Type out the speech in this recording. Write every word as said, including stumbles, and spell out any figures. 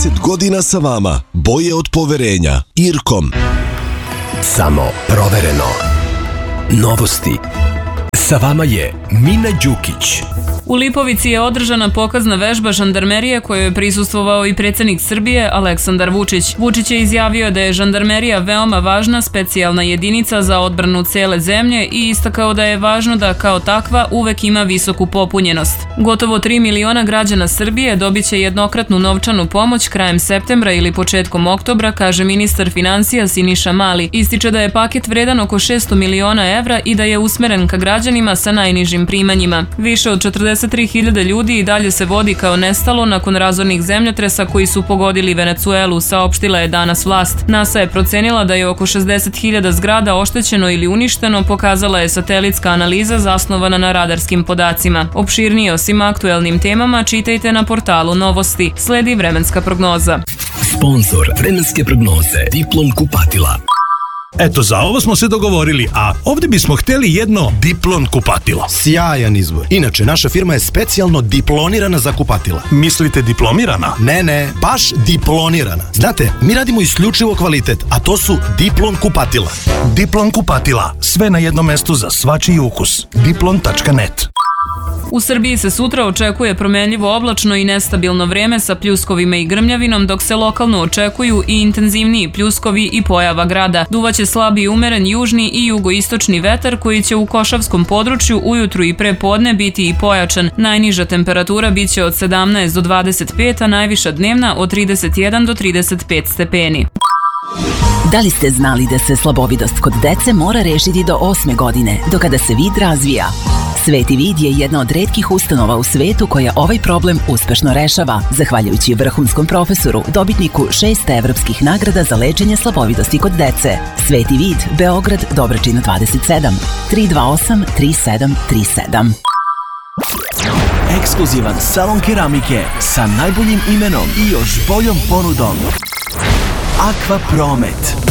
trideset godina sa vama. Boje od poverenja. Irkom. Samo provereno. Novosti. Sa vama je Mina Đukić. U Lipovici je održana pokazna vežba žandarmerije kojoj je prisustvovao i predsjednik Srbije Aleksandar Vučić. Vučić je izjavio da je žandarmerija veoma važna specijalna jedinica za odbranu cele zemlje i istakao da je važno da kao takva uvek ima visoku popunjenost. Gotovo tri miliona građana Srbije dobit će jednokratnu novčanu pomoć krajem septembra ili početkom oktobra, kaže ministar finansija Siniša Mali. Ističe da je paket vredan oko šesto miliona evra i da je usmeren ka građanima sa najnižim primanjima. Više od četrdeset tri hiljade ljudi i dalje se vodi kao nestalo nakon razornih zemljotresa koji su pogodili Venecuelu, saopštila je danas vlast. NASA je procenila da je oko šezdeset hiljada zgrada oštećeno ili uništeno, pokazala je satelitska analiza zasnovana na radarskim podacima. Opširnije o svim aktuelnim temama čitajte na portalu Novosti. Sledi vremenska prognoza. Sponzor vremenske prognoze Diplom kupatila. Eto, za ovo smo se dogovorili, a ovdje bismo htjeli jedno Diplon kupatilo. Sjajan izbor. Inače, naša firma je specijalno diplonirana za kupatila. Mislite diplomirana? Ne, ne, baš diplonirana. Znate, mi radimo isključivo kvalitet, a to su Diplon kupatila. Diplon kupatila. Sve na jednom mestu za svačiji ukus. diplon tačka net. U Srbiji se sutra očekuje promenljivo oblačno i nestabilno vreme sa pljuskovima i grmljavinom, dok se lokalno očekuju i intenzivniji pljuskovi i pojava grada. Duvaće slabi i umeren južni i jugoistočni vetar koji će u Košavskom području ujutru i pre podne biti i pojačan. Najniža temperatura biće od sedamnaest do dvadeset pet, a najviša dnevna od trideset jedan do trideset pet stepeni. Da li ste znali da se slabovidost kod dece mora rešiti do osme godine, do kada se vid razvija? Sveti vid je jedna od retkih ustanova u svetu koja ovaj problem uspešno rešava, zahvaljujući vrhunskom profesoru, dobitniku šest evropskih nagrada za lečenje slabovidosti kod dece. Sveti vid, Beograd, Dobračina dvadeset sedam, tri dva osam tri sedam tri sedam. Ekskluzivan salon keramike sa najboljim imenom i još boljom ponudom. Aqua Promet.